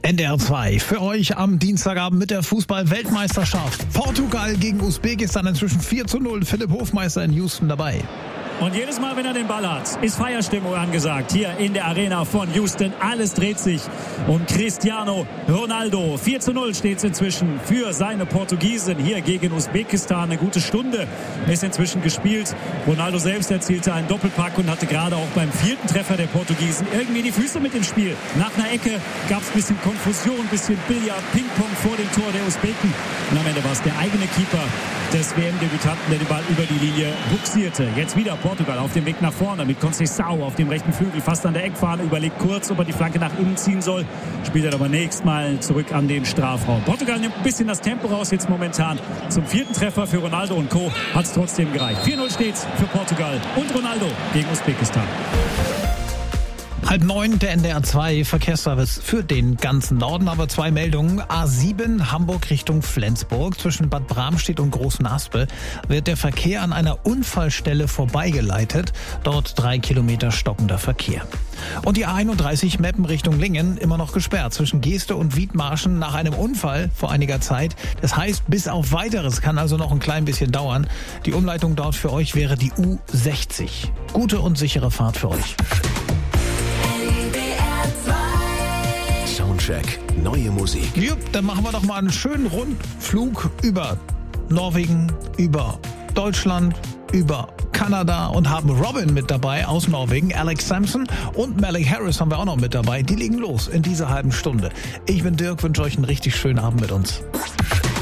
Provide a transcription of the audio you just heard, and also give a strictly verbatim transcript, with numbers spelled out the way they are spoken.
N D R zwei für euch am Dienstagabend mit der Fußball-Weltmeisterschaft. Portugal gegen Usbekistan, inzwischen vier zu null. Philipp Hofmeister in Houston dabei. Und jedes Mal, wenn er den Ball hat, ist Feierstimmung angesagt. Hier in der Arena von Houston. Alles dreht sich um Cristiano Ronaldo. vier zu null steht es inzwischen für seine Portugiesen hier gegen Usbekistan. Eine gute Stunde ist inzwischen gespielt. Ronaldo selbst erzielte einen Doppelpack und hatte gerade auch beim vierten Treffer der Portugiesen irgendwie die Füße mit im Spiel. Nach einer Ecke gab es ein bisschen Konfusion, ein bisschen Billard, Ping-Pong vor dem Tor der Usbeken. Und am Ende war es der eigene Keeper des W M-Debütanten, der den Ball über die Linie buxierte. Jetzt wieder Portugal auf dem Weg nach vorne mit Conceição auf dem rechten Flügel, fast an der Eckfahne, überlegt kurz, ob er die Flanke nach innen ziehen soll, spielt er aber nächstes Mal zurück an den Strafraum. Portugal nimmt ein bisschen das Tempo raus jetzt momentan. Zum vierten Treffer für Ronaldo und Co. hat es trotzdem gereicht. vier null steht's für Portugal und Ronaldo gegen Usbekistan. Halb neun, der N D R zwei Verkehrsservice für den ganzen Norden. Aber zwei Meldungen. A sieben Hamburg Richtung Flensburg. Zwischen Bad Bramstedt und Großen Aspe wird der Verkehr an einer Unfallstelle vorbeigeleitet. Dort drei Kilometer stockender Verkehr. Und die A einunddreißig Meppen Richtung Lingen immer noch gesperrt. Zwischen Geeste und Wiedmarschen nach einem Unfall vor einiger Zeit. Das heißt, bis auf Weiteres kann also noch ein klein bisschen dauern. Die Umleitung dort für euch wäre die U sechzig. Gute und sichere Fahrt für euch. Soundcheck, neue Musik. Jupp, dann machen wir doch mal einen schönen Rundflug über Norwegen, über Deutschland, über Kanada und haben Robin mit dabei aus Norwegen, Alex Sampson und Malik Harris haben wir auch noch mit dabei. Die legen los in dieser halben Stunde. Ich bin Dirk, wünsche euch einen richtig schönen Abend mit uns.